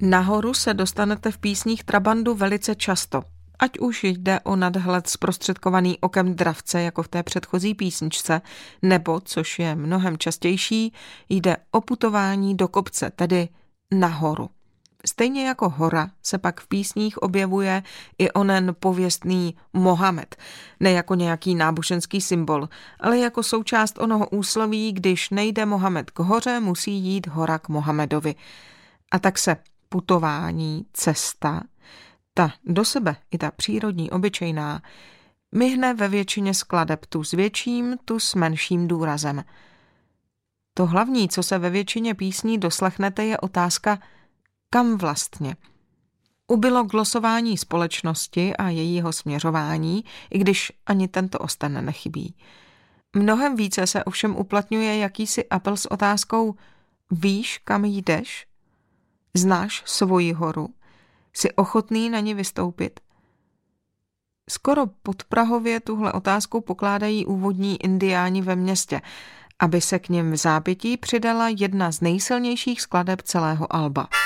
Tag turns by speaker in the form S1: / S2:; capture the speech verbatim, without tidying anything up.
S1: Nahoru se dostanete v písních Trabandu velice často. Ať už jde o nadhled zprostředkovaný okem dravce, jako v té předchozí písničce, nebo, což je mnohem častější, jde o putování do kopce, tedy nahoru. Stejně jako hora se pak v písních objevuje i onen pověstný Mohamed, ne jako nějaký náboženský symbol, ale jako součást onoho úsloví, když nejde Mohamed k hoře, musí jít hora k Mohamedovi. A tak se putování, cesta, ta do sebe i ta přírodní, obyčejná, myhne ve většině skladeb tu s větším, tu s menším důrazem. To hlavní, co se ve většině písní doslechnete, je otázka, kam vlastně. Ubylo glosování společnosti a jejího směřování, i když ani tento osten nechybí. Mnohem více se ovšem uplatňuje jakýsi apel s otázkou, víš, kam jdeš? Znáš svoji horu? Jsi ochotný na ní vystoupit? Skoro podprahově tuhle otázku pokládají úvodní indiáni ve městě, aby se k něm v zápětí přidala jedna z nejsilnějších skladeb celého alba.